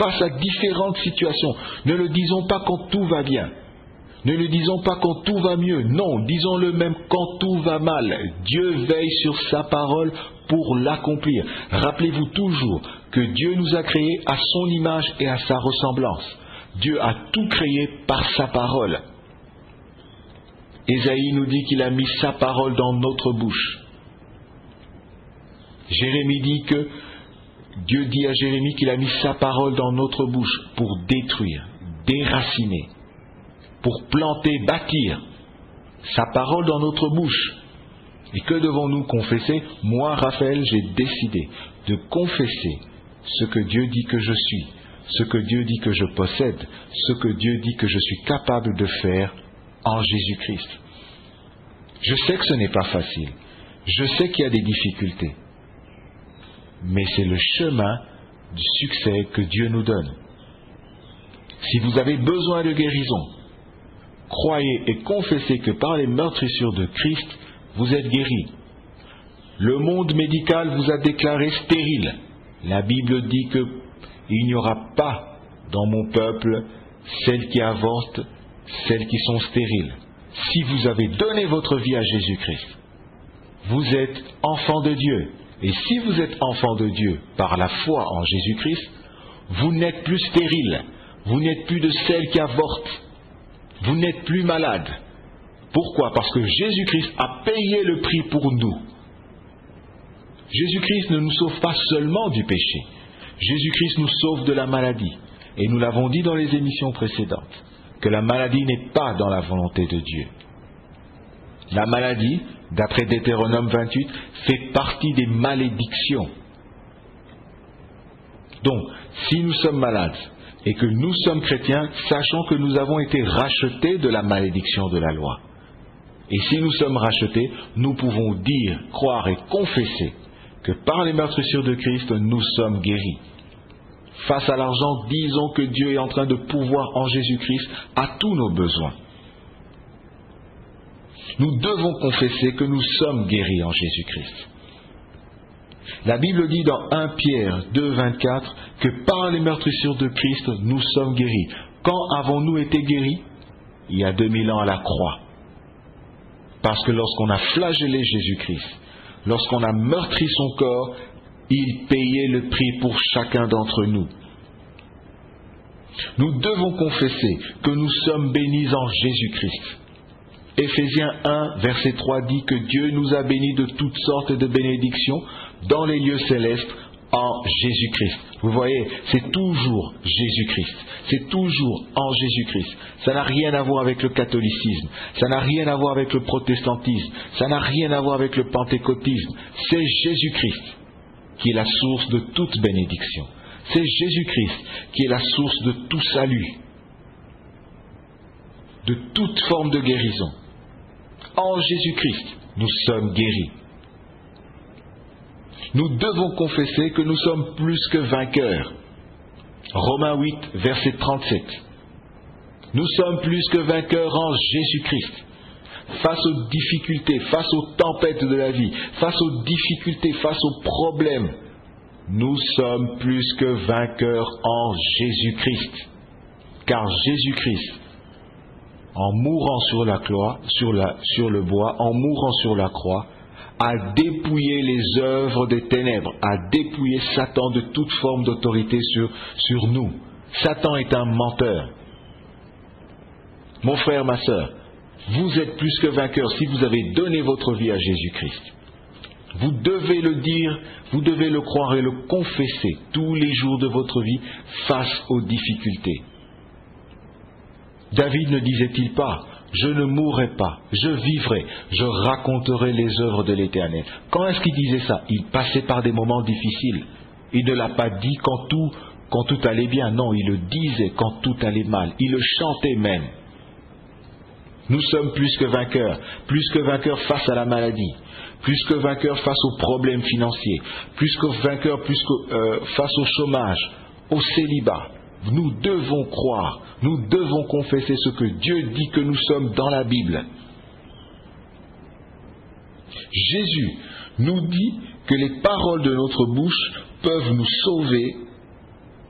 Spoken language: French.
face à différentes situations. Ne le disons pas quand tout va bien. Ne le disons pas quand tout va mieux. Non, disons-le même quand tout va mal. Dieu veille sur sa parole pour l'accomplir. Rappelez-vous toujours que Dieu nous a créés à son image et à sa ressemblance. Dieu a tout créé par sa parole. Ésaïe nous dit qu'il a mis sa parole dans notre bouche. Jérémie dit que Dieu dit à Jérémie qu'il a mis sa parole dans notre bouche pour détruire, déraciner, pour planter, bâtir. Sa parole dans notre bouche. Et que devons-nous confesser? Moi, Raphaël, j'ai décidé de confesser ce que Dieu dit que je suis, ce que Dieu dit que je possède, ce que Dieu dit que je suis capable de faire en Jésus-Christ. Je sais que ce n'est pas facile. Je sais qu'il y a des difficultés. Mais c'est le chemin du succès que Dieu nous donne. Si vous avez besoin de guérison, croyez et confessez que par les meurtrissures de Christ, vous êtes guéris. Le monde médical vous a déclaré stérile. La Bible dit qu'il n'y aura pas dans mon peuple celles qui avortent, celles qui sont stériles. Si vous avez donné votre vie à Jésus-Christ, vous êtes enfant de Dieu. Et si vous êtes enfant de Dieu par la foi en Jésus-Christ, vous n'êtes plus stérile. Vous n'êtes plus de celles qui avortent. Vous n'êtes plus malade. Pourquoi? Parce que Jésus-Christ a payé le prix pour nous. Jésus-Christ ne nous sauve pas seulement du péché. Jésus-Christ nous sauve de la maladie. Et nous l'avons dit dans les émissions précédentes, que la maladie n'est pas dans la volonté de Dieu. La maladie, d'après Deutéronome 28, fait partie des malédictions. Donc, si nous sommes malades et que nous sommes chrétiens, sachons que nous avons été rachetés de la malédiction de la loi. Et si nous sommes rachetés, nous pouvons dire, croire et confesser que par les meurtrissures de Christ, nous sommes guéris. Face à l'argent, disons que Dieu est en train de pourvoir en Jésus-Christ à tous nos besoins. Nous devons confesser que nous sommes guéris en Jésus-Christ. La Bible dit dans 1 Pierre 2, 24 que par les meurtrissures de Christ, nous sommes guéris. Quand avons-nous été guéris? Il y a 2000 ans à la croix. Parce que lorsqu'on a flagellé Jésus-Christ, lorsqu'on a meurtri son corps, il payait le prix pour chacun d'entre nous. Nous devons confesser que nous sommes bénis en Jésus-Christ. Éphésiens 1, verset 3 dit que Dieu nous a bénis de toutes sortes de bénédictions dans les lieux célestes en Jésus-Christ. Vous voyez, c'est toujours Jésus-Christ. C'est toujours en Jésus-Christ. Ça n'a rien à voir avec le catholicisme. Ça n'a rien à voir avec le protestantisme. Ça n'a rien à voir avec le pentecôtisme. C'est Jésus-Christ qui est la source de toute bénédiction. C'est Jésus-Christ qui est la source de tout salut, de toute forme de guérison. En Jésus-Christ, nous sommes guéris. Nous devons confesser que nous sommes plus que vainqueurs. Romains 8, verset 37. Nous sommes plus que vainqueurs en Jésus-Christ. Face aux difficultés, face aux tempêtes de la vie, face aux difficultés, face aux problèmes, nous sommes plus que vainqueurs en Jésus-Christ. Car Jésus-Christ, en mourant sur la croix, sur le bois, en mourant sur la croix, a dépouillé les œuvres des ténèbres, a dépouillé Satan de toute forme d'autorité sur nous. Satan est un menteur. Mon frère, ma sœur, vous êtes plus que vainqueurs si vous avez donné votre vie à Jésus-Christ. Vous devez le dire, vous devez le croire et le confesser tous les jours de votre vie face aux difficultés. David ne disait-il pas: je ne mourrai pas, je vivrai, je raconterai les œuvres de l'Éternel. Quand est-ce qu'il disait ça? Il passait par des moments difficiles. Il ne l'a pas dit quand tout allait bien. Non, il le disait quand tout allait mal. Il le chantait même. Nous sommes plus que vainqueurs face à la maladie, plus que vainqueurs face aux problèmes financiers, plus que vainqueurs face au chômage, au célibat. Nous devons croire, nous devons confesser ce que Dieu dit que nous sommes dans la Bible. Jésus nous dit que les paroles de notre bouche peuvent nous sauver